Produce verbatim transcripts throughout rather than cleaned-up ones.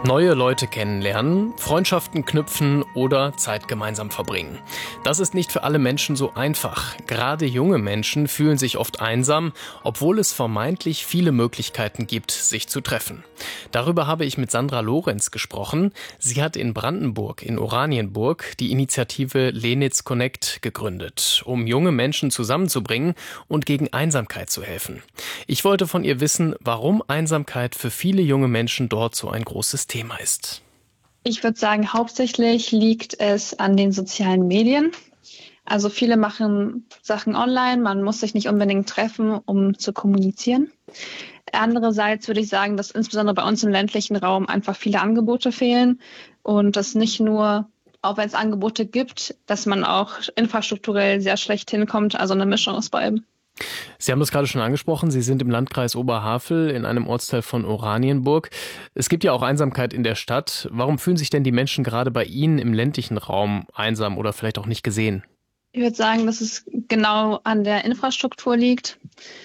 Neue Leute kennenlernen, Freundschaften knüpfen oder Zeit gemeinsam verbringen. Das ist nicht für alle Menschen so einfach. Gerade junge Menschen fühlen sich oft einsam, obwohl es vermeintlich viele Möglichkeiten gibt, sich zu treffen. Darüber habe ich mit Sandra Lorenz gesprochen. Sie hat in Brandenburg, in Oranienburg, die Initiative Lenitz Connect gegründet, um junge Menschen zusammenzubringen und gegen Einsamkeit zu helfen. Ich wollte von ihr wissen, warum Einsamkeit für viele junge Menschen dort so ein großes Thema ist. Ich würde sagen, hauptsächlich liegt es an den sozialen Medien. Also viele machen Sachen online, man muss sich nicht unbedingt treffen, um zu kommunizieren. Andererseits würde ich sagen, dass insbesondere bei uns im ländlichen Raum einfach viele Angebote fehlen und dass nicht nur, auch wenn es Angebote gibt, dass man auch infrastrukturell sehr schlecht hinkommt, also eine Mischung aus beidem. Sie haben das gerade schon angesprochen, Sie sind im Landkreis Oberhavel in einem Ortsteil von Oranienburg. Es gibt ja auch Einsamkeit in der Stadt. Warum fühlen sich denn die Menschen gerade bei Ihnen im ländlichen Raum einsam oder vielleicht auch nicht gesehen? Ich würde sagen, dass es genau an der Infrastruktur liegt.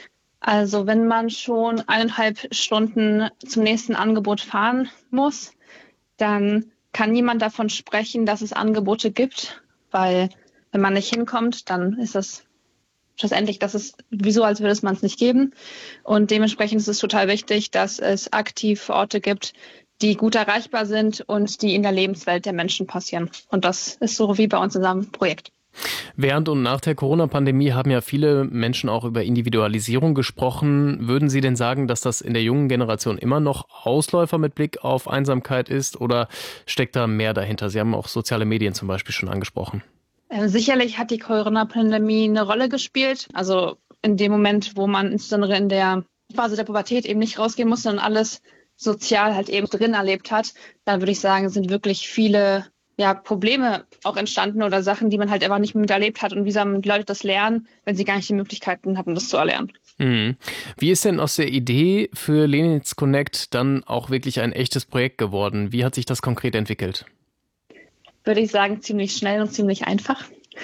Also wenn man schon eineinhalb Stunden zum nächsten Angebot fahren muss, dann kann niemand davon sprechen, dass es Angebote gibt, weil wenn man nicht hinkommt, dann ist das schlussendlich, das ist wieso, als würde es man es nicht geben. Und dementsprechend ist es total wichtig, dass es aktiv Orte gibt, die gut erreichbar sind und die in der Lebenswelt der Menschen passieren. Und das ist so wie bei uns in unserem Projekt. Während und nach der Corona-Pandemie haben ja viele Menschen auch über Individualisierung gesprochen. Würden Sie denn sagen, dass das in der jungen Generation immer noch Ausläufer mit Blick auf Einsamkeit ist oder steckt da mehr dahinter? Sie haben auch soziale Medien zum Beispiel schon angesprochen. Äh, sicherlich hat die Corona-Pandemie eine Rolle gespielt. Also in dem Moment, wo man insbesondere in der Phase der Pubertät eben nicht rausgehen musste und alles sozial halt eben drin erlebt hat, dann würde ich sagen, sind wirklich viele ja, Probleme auch entstanden oder Sachen, die man halt einfach nicht miterlebt hat. Und wie sollen die Leute das lernen, wenn sie gar nicht die Möglichkeiten hatten, das zu erlernen? Mhm. Wie ist denn aus der Idee für Lenitz Connect dann auch wirklich ein echtes Projekt geworden? Wie hat sich das konkret entwickelt? Würde ich sagen, ziemlich schnell und ziemlich einfach.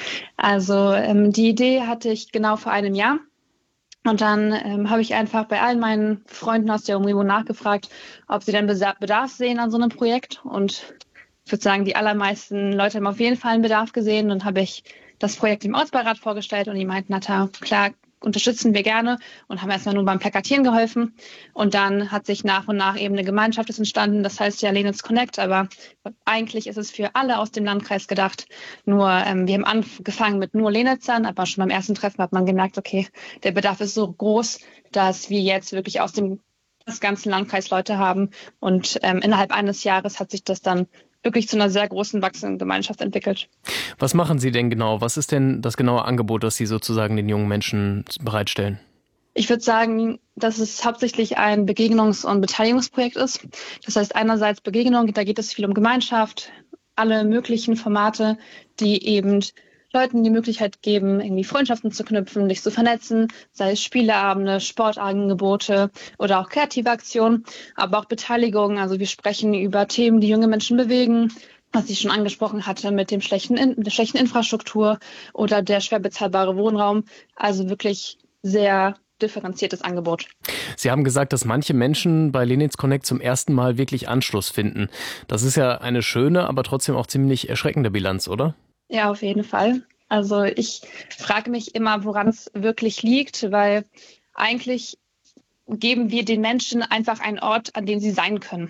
Also ähm, die Idee hatte ich genau vor einem Jahr. Und dann ähm, habe ich einfach bei allen meinen Freunden aus der Umgebung nachgefragt, ob sie denn Bedarf sehen an so einem Projekt. Und ich würde sagen, die allermeisten Leute haben auf jeden Fall einen Bedarf gesehen. Dann habe ich das Projekt im Ortsbeirat vorgestellt und die meinten, na klar, unterstützen wir gerne und haben erstmal nur beim Plakatieren geholfen. Und dann hat sich nach und nach eben eine Gemeinschaft entstanden. Das heißt ja Lenitz Connect, aber eigentlich ist es für alle aus dem Landkreis gedacht. Nur ähm, wir haben angefangen mit nur Lenitzern, aber schon beim ersten Treffen hat man gemerkt, okay, der Bedarf ist so groß, dass wir jetzt wirklich aus dem ganzen Landkreis Leute haben. Und ähm, innerhalb eines Jahres hat sich das dann wirklich zu einer sehr großen, wachsenden Gemeinschaft entwickelt. Was machen Sie denn genau? Was ist denn das genaue Angebot, das Sie sozusagen den jungen Menschen bereitstellen? Ich würde sagen, dass es hauptsächlich ein Begegnungs- und Beteiligungsprojekt ist. Das heißt einerseits Begegnung, da geht es viel um Gemeinschaft, alle möglichen Formate, die eben Leuten die Möglichkeit geben, irgendwie Freundschaften zu knüpfen, sich zu vernetzen, sei es Spieleabende, Sportangebote oder auch kreative Aktionen, aber auch Beteiligung. Also wir sprechen über Themen, die junge Menschen bewegen, was ich schon angesprochen hatte mit dem schlechten In- der schlechten Infrastruktur oder der schwer bezahlbare Wohnraum. Also wirklich sehr differenziertes Angebot. Sie haben gesagt, dass manche Menschen bei Lenitz Connect zum ersten Mal wirklich Anschluss finden. Das ist ja eine schöne, aber trotzdem auch ziemlich erschreckende Bilanz, oder? Ja, auf jeden Fall. Also ich frage mich immer, woran es wirklich liegt, weil eigentlich geben wir den Menschen einfach einen Ort, an dem sie sein können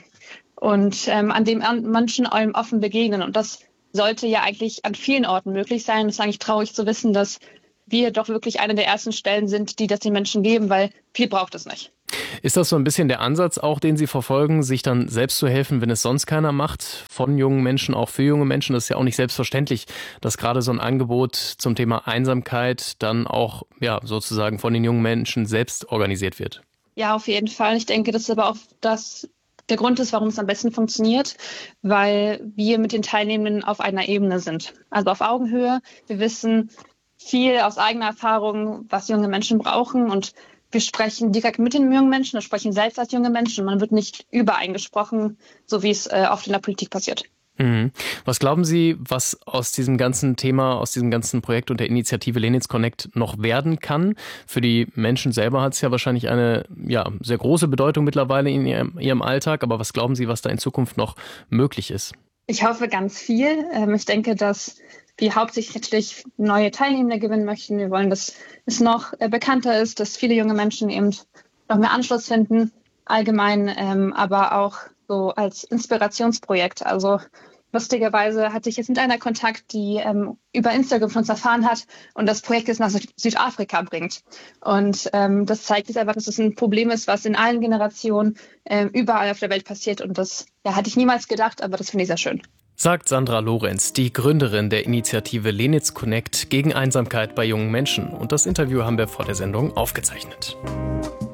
und ähm, an dem Menschen einem offen begegnen. Und das sollte ja eigentlich an vielen Orten möglich sein. Das ist eigentlich traurig zu wissen, dass wir doch wirklich eine der ersten Stellen sind, die das den Menschen geben, weil viel braucht es nicht. Ist das so ein bisschen der Ansatz auch, den Sie verfolgen, sich dann selbst zu helfen, wenn es sonst keiner macht, von jungen Menschen, auch für junge Menschen? Das ist ja auch nicht selbstverständlich, dass gerade so ein Angebot zum Thema Einsamkeit dann auch ja sozusagen von den jungen Menschen selbst organisiert wird. Ja, auf jeden Fall. Ich denke, das ist aber auch das der Grund ist, warum es am besten funktioniert, weil wir mit den Teilnehmenden auf einer Ebene sind. Also auf Augenhöhe. Wir wissen viel aus eigener Erfahrung, was junge Menschen brauchen und wir sprechen direkt mit den jungen Menschen, wir sprechen selbst als junge Menschen und man wird nicht übereingesprochen, so wie es äh, oft in der Politik passiert. Mhm. Was glauben Sie, was aus diesem ganzen Thema, aus diesem ganzen Projekt und der Initiative Lenitz Connect noch werden kann? Für die Menschen selber hat es ja wahrscheinlich eine ja, sehr große Bedeutung mittlerweile in ihrem, ihrem Alltag. Aber was glauben Sie, was da in Zukunft noch möglich ist? Ich hoffe ganz viel. Ich denke, dass wir hauptsächlich natürlich neue Teilnehmer gewinnen möchten. Wir wollen, dass es noch bekannter ist, dass viele junge Menschen eben noch mehr Anschluss finden, allgemein, ähm, aber auch so als Inspirationsprojekt. Also lustigerweise hatte ich jetzt mit einer Kontakt, die ähm, über Instagram von uns erfahren hat und das Projekt jetzt nach Süd- Südafrika bringt. Und ähm, das zeigt jetzt einfach, dass es ein Problem ist, was in allen Generationen ähm, überall auf der Welt passiert. Und das ja, hatte ich niemals gedacht, aber das finde ich sehr schön. Sagt Sandra Lorenz, die Gründerin der Initiative Lenitz Connect gegen Einsamkeit bei jungen Menschen. Und das Interview haben wir vor der Sendung aufgezeichnet.